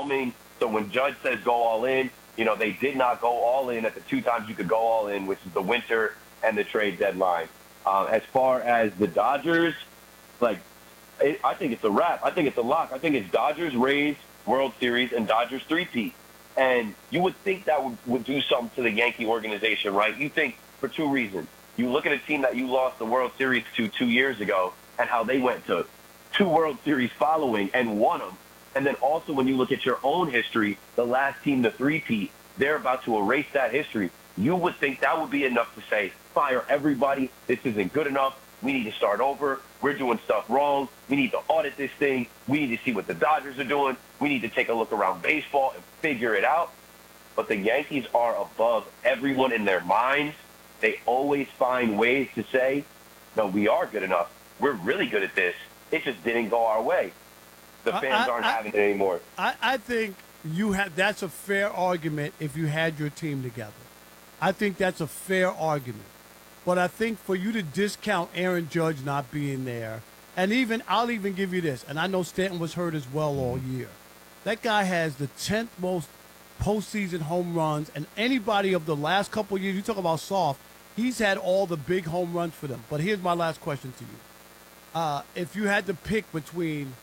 underwhelming. So when Judge says go all in, they did not go all in at the two times you could go all in, which is the winter and the trade deadline. As far as the Dodgers, I think it's a wrap. I think it's a lock. I think it's Dodgers, Rays, World Series, and Dodgers three-peat. And you would think that would do something to the Yankee organization, right? You think for two reasons. You look at a team that you lost the World Series to 2 years ago and how they went to 2 World Series following and won them. And then also when you look at your own history, the last team to three-peat, they're about to erase that history. You would think that would be enough to say, fire everybody. This isn't good enough. We need to start over. We're doing stuff wrong. We need to audit this thing. We need to see what the Dodgers are doing. We need to take a look around baseball and figure it out. But the Yankees are above everyone in their minds. They always find ways to say, no, we are good enough. We're really good at this. It just didn't go our way. The fans aren't having it anymore. I think that's a fair argument if you had your team together. I think that's a fair argument. But I think for you to discount Aaron Judge not being there, and I'll even give you this, and I know Stanton was hurt as well all year. That guy has the 10th most postseason home runs, and anybody of the last couple of years, you talk about soft, he's had all the big home runs for them. But here's my last question to you. If you had to pick between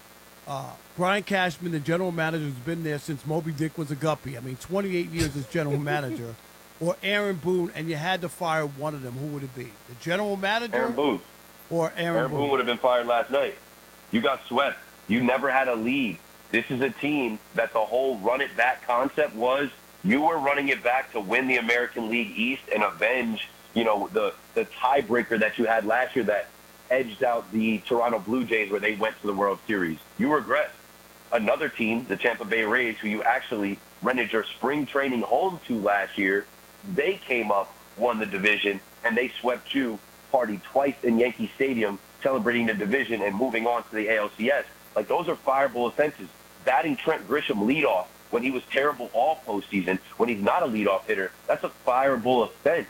Brian Cashman, the general manager who's been there since Moby Dick was a guppy, 28 years as general manager, or Aaron Boone, and you had to fire one of them, who would it be? The general manager? Aaron Boone. Or Aaron Boone would have been fired last night. You got swept. You never had a lead. This is a team that the whole run-it-back concept was you were running it back to win the American League East and avenge, the tiebreaker that you had last year that edged out the Toronto Blue Jays where they went to the World Series. You regressed. Another team, the Tampa Bay Rays, who you actually rented your spring training home to last year, they came up, won the division, and they swept you, partied twice in Yankee Stadium, celebrating the division and moving on to the ALCS. Those are fireable offenses. Batting Trent Grisham leadoff when he was terrible all postseason, when he's not a leadoff hitter, that's a fireable offense.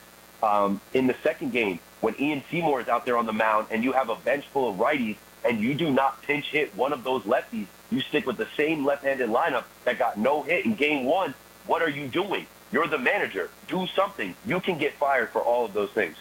In the second game, when Ian Seymour is out there on the mound and you have a bench full of righties and you do not pinch hit one of those lefties, you stick with the same left-handed lineup that got no hit in game one, what are you doing? You're the manager. Do something. You can get fired for all of those things.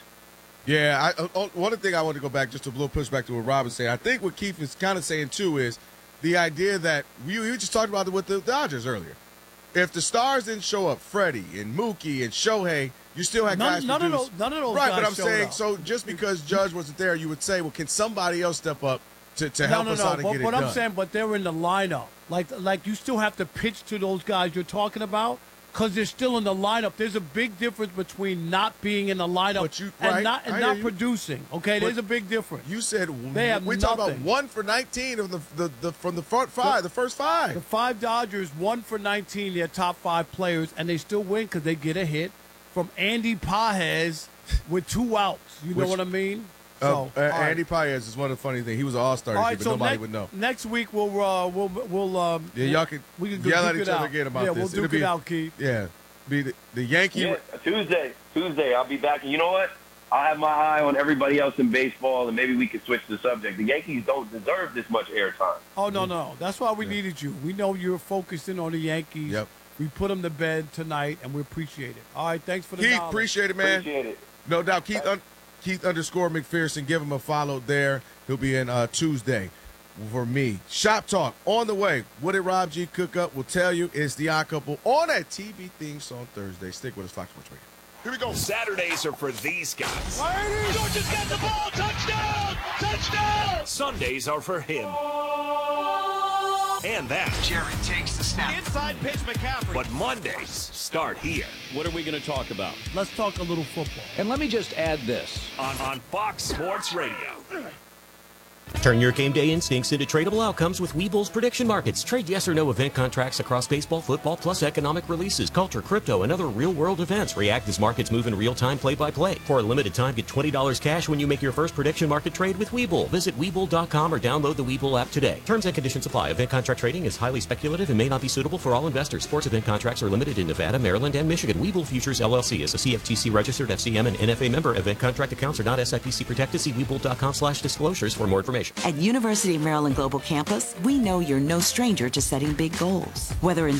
Yeah, one thing I want to go back, just a little pushback to what Rob was saying. I think what Keith is kind of saying, too, is the idea that we just talked about it with the Dodgers earlier. If the stars didn't show up, Freddie and Mookie and Shohei, you still had guys none of those right, guys but I'm saying, up. so just because Judge wasn't there, you would say, well, can somebody else step up to help us out and get it done? But I'm saying, but they're in the lineup. Like you still have to pitch to those guys you're talking about because they're still in the lineup. There's a big difference between not being in the lineup and not producing. Okay, there's a big difference. You said we're talking about 1 for 19 of from the front five, the first five. The 5 Dodgers, 1 for 19, their top 5 players, and they still win because they get a hit from Andy Pages with 2 outs. You know what I mean? So, Andy Pages is one of the funny things. He was an all-star this year, but nobody would know. Next week y'all can yell at each other again about this. Yeah, we'll duke it out, Keith. Yeah, be the Yankee. Yeah, Tuesday, I'll be back. And you know what? I'll have my eye on everybody else in baseball, and maybe we can switch the subject. The Yankees don't deserve this much airtime. Oh, no. That's why we needed you. We know you're focusing on the Yankees. Yep. We put them to bed tonight, and we appreciate it. All right, thanks for the Keith, knowledge. appreciate it, man. Appreciate it. No doubt. Keith _McPherson. Give him a follow there. He'll be in Tuesday for me. Shop Talk on the way. What did Rob G cook up? We'll tell you. It's the Odd Couple on that TV theme song Thursday. Stick with us, Fox Sports Radio. Here we go. Saturdays are for these guys. Georgia's got the ball. Touchdown! Touchdown! Sundays are for him. And that. Jerry takes the snap. Inside pitch, McCaffrey. But Mondays start here. What are we going to talk about? Let's talk a little football. And let me just add this. On Fox Sports Radio. Turn your game day instincts into tradable outcomes with Webull's prediction markets. Trade yes or no event contracts across baseball, football, plus economic releases, culture, crypto, and other real-world events. React as markets move in real time, play-by-play. For a limited time, get $20 cash when you make your first prediction market trade with Webull. Visit Webull.com or download the Webull app today. Terms and conditions apply. Event contract trading is highly speculative and may not be suitable for all investors. Sports event contracts are limited in Nevada, Maryland, and Michigan. Webull Futures, LLC is a CFTC registered FCM and NFA member. Event contract accounts are not SIPC protected. See Webull.com/disclosures for more information. At University of Maryland Global Campus, we know you're no stranger to setting big goals. Whether in